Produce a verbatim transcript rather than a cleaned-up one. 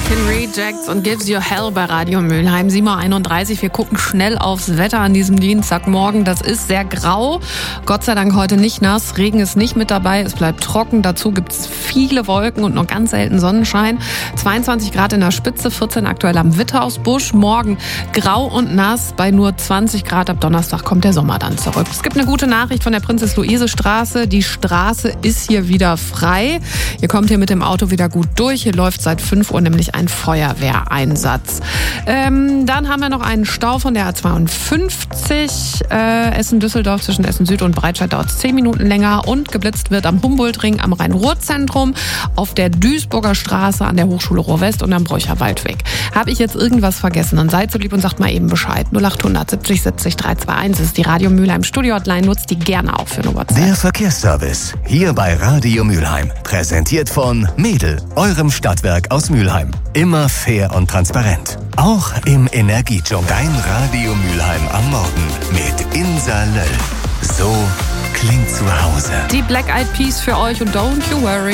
Can Rejects und Gives You Hell bei Radio Mülheim. sieben Uhr einunddreißig. Wir gucken schnell aufs Wetter an diesem Dienstagmorgen. Das ist sehr grau. Gott sei Dank heute nicht nass. Regen ist nicht mit dabei. Es bleibt trocken. Dazu gibt es viele Wolken und nur ganz selten Sonnenschein. zweiundzwanzig Grad in der Spitze, vierzehn aktuell am Witterhausbusch. Morgen grau und nass. Bei nur zwanzig Grad ab Donnerstag kommt der Sommer dann zurück. Es gibt eine gute Nachricht von der Prinzess-Luise-Straße. Die Straße ist hier wieder frei. Ihr kommt hier mit dem Auto wieder gut durch. Hier läuft seit fünf Uhr nämlich ein Feuerwehreinsatz. Ähm, dann haben wir noch einen Stau von der A zweiundfünfzig. Äh, Essen-Düsseldorf zwischen Essen-Süd und Breitscheid dauert es zehn Minuten länger. Und geblitzt wird am Humboldt-Ring, am Rhein-Ruhr-Zentrum, auf der Duisburger Straße, an der Hochschule Ruhr-West und am Bräucher-Waldweg. Habe ich jetzt irgendwas vergessen? Dann seid so lieb und sagt mal eben Bescheid. null achthundert siebzig siebzig drei zwei eins ist die Radio Mülheim Studio-Hotline. Nutzt die gerne auch für eine WhatsApp. Der Verkehrsservice, hier bei Radio Mülheim. Präsentiert von Mädel, eurem Stadtwerk aus Mülheim. Immer fair und transparent. Auch im Energiedschungel. Dein Radio Mülheim am Morgen mit Insa Löll. So klingt zu Hause. Die Black Eyed Peas für euch und Don't You Worry.